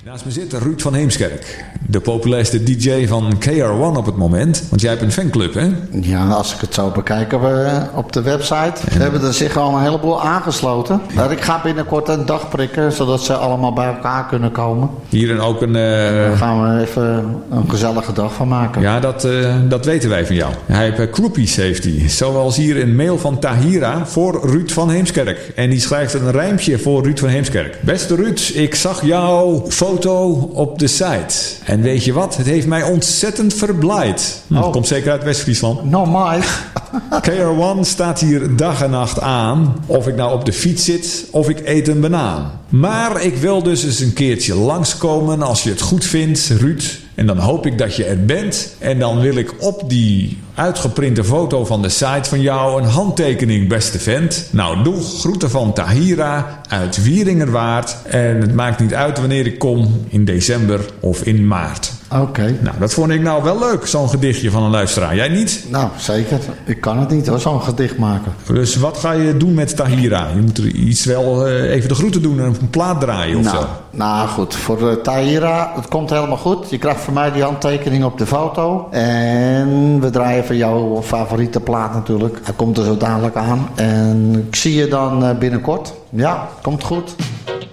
Naast me zit Ruud van Heemskerk, de populairste DJ van KR1 op het moment. Want jij hebt een fanclub, hè? Ja, als ik het zo bekijk op de website, hebben er zich al een heleboel aangesloten. Maar ik ga binnenkort een dag prikken, zodat ze allemaal bij elkaar kunnen komen. Hier en ook een... Daar gaan we even een gezellige dag van maken. Ja, dat weten wij van jou. Hij heeft groepies, heeft hij. Zoals hier een mail van Tahira voor Ruud van Heemskerk. En die schrijft een rijmpje voor Ruud van Heemskerk. Beste Ruud, ik zag jouw foto op de site. En weet je wat? Het heeft mij ontzettend verblijd. Komt zeker uit West-Friesland. No, Mike. KR1 staat hier dag en nacht aan. Of ik nou op de fiets zit of ik eet een banaan. Maar ik wil dus eens een keertje langskomen als je het goed vindt, Ruud. En dan hoop ik dat je er bent. En dan wil ik op die uitgeprinte foto van de site van jou een handtekening, beste vent. Nou, doeg, groeten van Tahira uit Wieringerwaard. En het maakt niet uit wanneer ik kom, in december of in maart. Oké. Nou, dat vond ik nou wel leuk, zo'n gedichtje van een luisteraar. Jij niet? Nou, zeker. Ik kan het niet hoor, zo'n gedicht maken. Dus wat ga je doen met Tahira? Je moet er iets wel even de groeten doen en een plaat draaien of zo. Nou goed, voor Tahira, het komt helemaal goed. Je krijgt van mij die handtekening op de foto. En we draaien voor jouw favoriete plaat natuurlijk. Hij komt er zo dadelijk aan. En ik zie je dan binnenkort. Ja, komt goed.